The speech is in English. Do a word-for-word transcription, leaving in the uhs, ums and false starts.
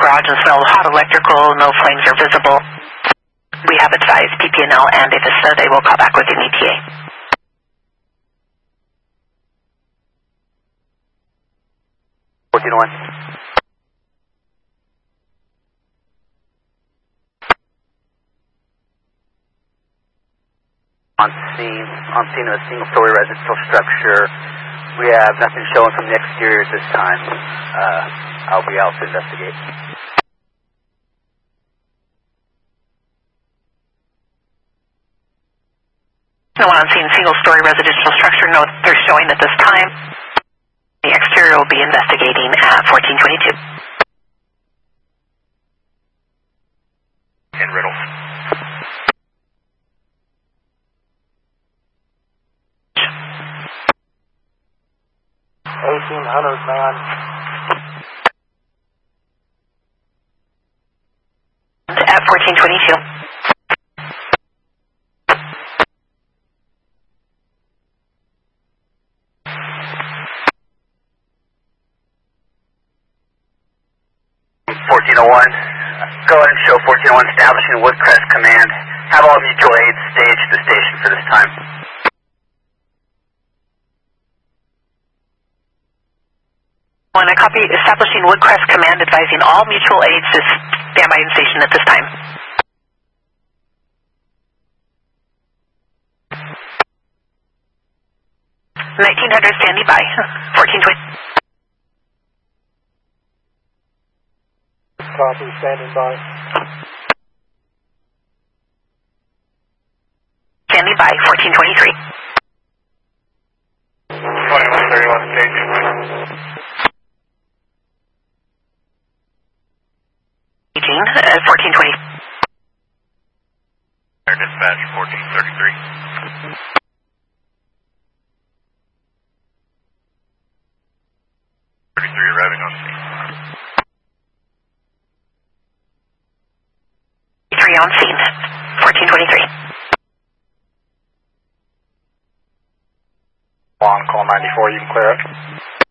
garage and smell hot electrical. No flames are visible. We have advised P P and L and Avista. They will call back with an E T A. fourteen oh one. On scene, on scene of a single-story residential structure. We have nothing showing from the exterior at this time. Uh, I'll be out to investigate. No one on scene, single-story residential structure. No, they're showing at this time. The exterior will be investigating at fourteen twenty-two. In Riddle. eighteen hundred, man. At fourteen twenty-two. fourteen oh one. Go ahead and show fourteen oh one establishing Woodcrest Command. Have all mutual aids staged at the station for this time. When I copy establishing Woodcrest Command, advising all mutual aids to stand by in station at this time. nineteen hundred standing by. fourteen twenty. Copy, standing by. Standing by. fourteen twenty-three. twenty-one thirty-one stage. Eugene, uh, fourteen twenty. Air dispatch fourteen thirty-three. thirty-three arriving on scene. Three on scene. fourteen twenty-three. On call ninety-four, you can clear it.